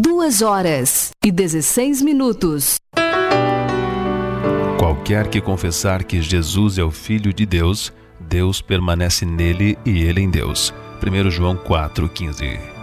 2h16. Qualquer que confessar que Jesus é o Filho de Deus, Deus permanece nele e ele em Deus. 1 João 4,15.